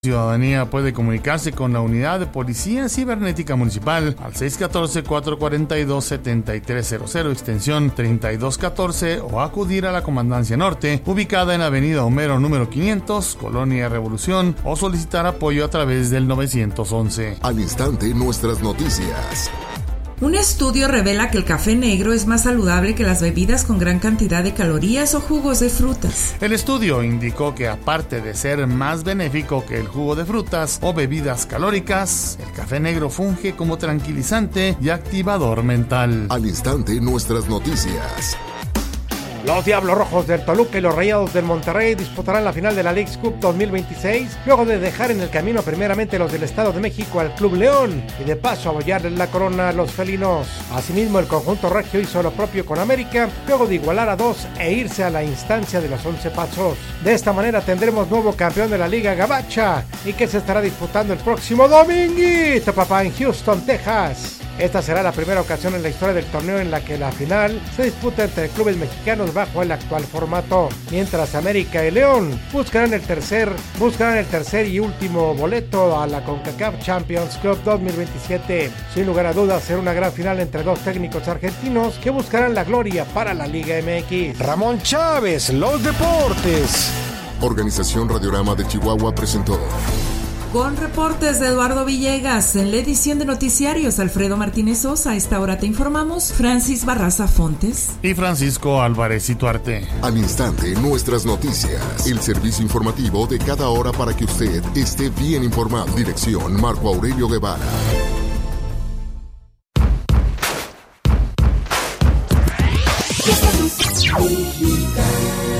Ciudadanía puede comunicarse con la Unidad de Policía Cibernética Municipal al 614-442-7300, extensión 3214, o acudir a la Comandancia Norte, ubicada en Avenida Homero número 500, Colonia Revolución, o solicitar apoyo a través del 911. Al instante, nuestras noticias. Un estudio revela que el café negro es más saludable que las bebidas con gran cantidad de calorías o jugos de frutas. El estudio indicó que, aparte de ser más benéfico que el jugo de frutas o bebidas calóricas, el café negro funge como tranquilizante y activador mental. Al instante, nuestras noticias. Los Diablos Rojos del Toluca y los Rayados del Monterrey disputarán la final de la Leagues Cup 2026, luego de dejar en el camino primeramente los del Estado de México al Club León y de paso abollarles la corona a los felinos. Asimismo, el conjunto regio hizo lo propio con América, luego de igualar a 2 e irse a la instancia de los 11 pasos. De esta manera tendremos nuevo campeón de la Liga Gabacha, y que se estará disputando el próximo dominguito, papá, en Houston, Texas. Esta será la primera ocasión en la historia del torneo en la que la final se disputa entre clubes mexicanos bajo el actual formato, mientras América y León buscarán el tercer y último boleto a la CONCACAF Champions Cup 2027. Sin lugar a dudas, será una gran final entre dos técnicos argentinos que buscarán la gloria para la Liga MX. Ramón Chávez, los deportes. Organización Radiorama de Chihuahua presentó. Con reportes de Eduardo Villegas, en la edición de noticiarios Alfredo Martínez Sosa. A esta hora te informamos Francis Barraza Fontes y Francisco Álvarez Ituarte. Al instante, nuestras noticias. El servicio informativo de cada hora para que usted esté bien informado. Dirección Marco Aurelio Guevara.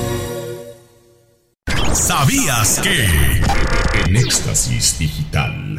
¿Sabías que? En Éxtasis Digital